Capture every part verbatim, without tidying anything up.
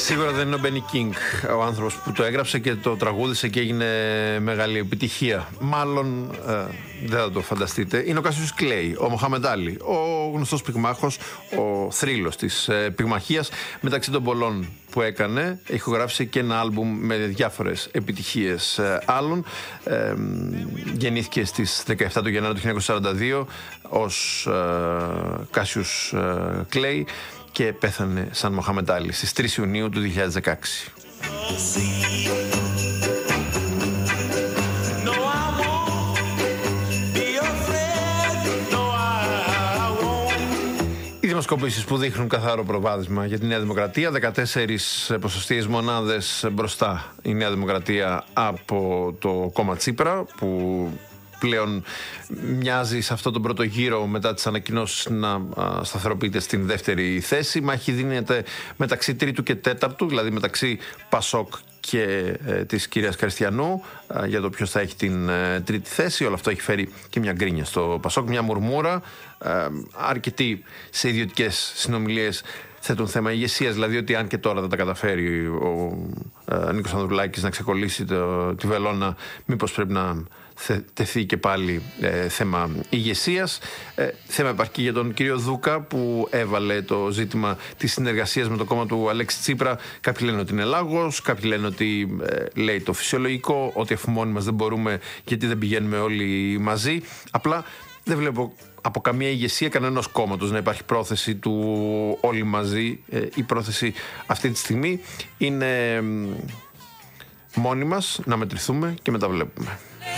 Σίγουρα δεν είναι ο Μπένι Κίνγκ ο άνθρωπος που το έγραψε και το τραγούδισε και έγινε μεγάλη επιτυχία. Μάλλον ε, δεν θα το φανταστείτε. Είναι ο Κάσιους Κλέι, ο Μοχάμεντ Άλι, ο γνωστός πυγμάχος, ο θρύλος της ε, πυγμαχίας. Μεταξύ των πολλών που έκανε, έχει γράψει και ένα άλμπουμ με διάφορες επιτυχίες ε, άλλων. Ε, γεννήθηκε στις δεκαεφτά του Γενάρη του χίλια εννιακόσια σαράντα δύο ως ε, Κάσιους ε, Κλέι και πέθανε σαν Μοχάμεντ Άλι στις τρεις Ιουνίου του δύο χιλιάδες δεκαέξι. Οι δημοσκοπήσεις που δείχνουν καθαρό προβάδισμα για τη Νέα Δημοκρατία, δεκατέσσερις ποσοστιαίες μονάδες μπροστά η Νέα Δημοκρατία από το κόμμα Τσίπρα, που πλέον μοιάζει σε αυτό τον πρώτο γύρο μετά τις ανακοινώσεις να σταθεροποιείται στην δεύτερη θέση. Μάχη δίνεται μεταξύ τρίτου και τέταρτου, δηλαδή μεταξύ Πασόκ και ε, της κυρίας Καριστιανού ε, για το ποιος θα έχει την ε, τρίτη θέση. Όλο αυτό έχει φέρει και μια γκρίνια στο Πασόκ, μια μουρμούρα. Ε, αρκετοί σε ιδιωτικές συνομιλίες θέτουν θέμα ηγεσίας, δηλαδή ότι αν και τώρα δεν τα καταφέρει ο ε, Νίκος Ανδρουλάκης να ξεκολλήσει το, τη βελόνα, μήπως πρέπει να τεθεί και πάλι ε, θέμα ηγεσίας. Ε, θέμα υπάρχει και για τον κύριο Δούκα, που έβαλε το ζήτημα της συνεργασίας με το κόμμα του Αλέξη Τσίπρα. Κάποιοι λένε ότι είναι λάγος, κάποιοι λένε ότι ε, λέει το φυσιολογικό, ότι αφού μόνοι μας δεν μπορούμε, γιατί δεν πηγαίνουμε όλοι μαζί. Απλά δεν βλέπω από καμία ηγεσία κανένας κόμματος να υπάρχει πρόθεση του όλοι μαζί. Ε, η πρόθεση αυτή τη στιγμή είναι ε, μόνοι μας να μετρηθούμε και μετά βλέπουμε.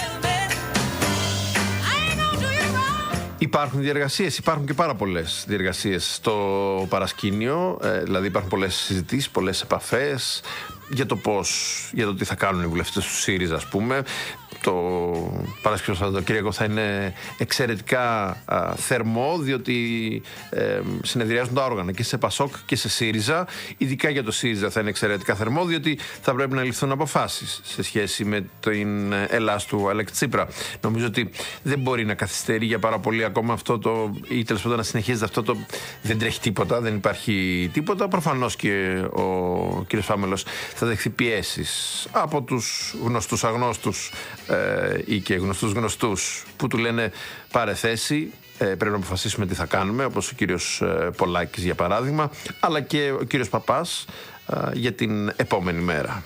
Υπάρχουν διεργασίες, υπάρχουν και πάρα πολλές διεργασίες στο παρασκήνιο, ε, δηλαδή υπάρχουν πολλές συζητήσεις, πολλές επαφές για το πώς, για το τι θα κάνουν οι βουλευτές του ΣΥΡΙΖΑ, ας πούμε. Το Παρασκευό Σαββατοκύριακο θα είναι εξαιρετικά α, θερμό, διότι ε, συνεδριάζουν τα όργανα και σε Πασόκ και σε ΣΥΡΙΖΑ. Ειδικά για το ΣΥΡΙΖΑ θα είναι εξαιρετικά θερμό, διότι θα πρέπει να ληφθούν αποφάσεις σε σχέση με την Ελλάς του Αλέξη Τσίπρα. Νομίζω ότι δεν μπορεί να καθυστερεί για πάρα πολύ ακόμα αυτό το, ή τέλος πάντων να συνεχίζεται αυτό το. Δεν τρέχει τίποτα, δεν υπάρχει τίποτα. Προφανώς και ο κ. Φάμελος θα δεχθεί πιέσεις από τους γνωστούς αγνώστους ε, ή και γνωστούς γνωστούς που του λένε πάρε θέση, ε, πρέπει να αποφασίσουμε τι θα κάνουμε, όπως ο κύριος ε, Πολάκης για παράδειγμα, αλλά και ο κύριος Παπάς ε, για την επόμενη μέρα.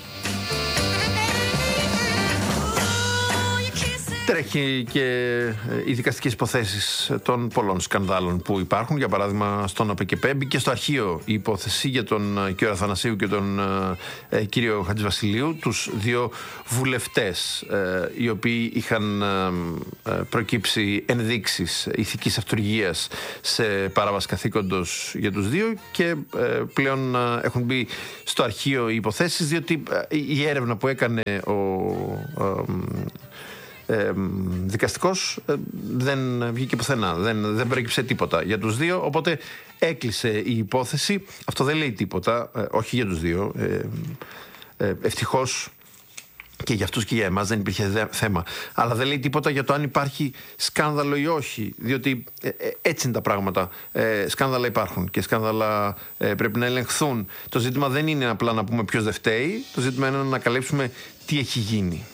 Τρέχει και οι δικαστικές υποθέσεις των πολλών σκανδάλων που υπάρχουν. Για παράδειγμα, στον ΑΠΕΚΕΠΕ μπήκε στο αρχείο η υπόθεση για τον κύριο Αθανασίου και τον ε, κύριο Χατζηβασιλείου, τους δύο βουλευτές, ε, οι οποίοι είχαν ε, προκύψει ενδείξεις ηθικής αυτουργίας σε παράβαση καθήκοντος για τους δύο και ε, πλέον ε, έχουν μπει στο αρχείο οι υποθέσεις, διότι ε, η έρευνα που έκανε ο ε, Ε, δικαστικός ε, δεν βγήκε πουθενά, δεν, δεν προέκυψε τίποτα για τους δύο, οπότε έκλεισε η υπόθεση. Αυτό δεν λέει τίποτα, ε, όχι για τους δύο, ε, ε, ευτυχώς και για αυτούς και για εμάς δεν υπήρχε δε, θέμα, αλλά δεν λέει τίποτα για το αν υπάρχει σκάνδαλο ή όχι, διότι ε, ε, έτσι είναι τα πράγματα. ε, σκάνδαλα υπάρχουν και σκάνδαλα ε, πρέπει να ελεγχθούν. Το ζήτημα δεν είναι απλά να πούμε ποιος δεν φταίει, το ζήτημα είναι να ανακαλύψουμε τι έχει γίνει.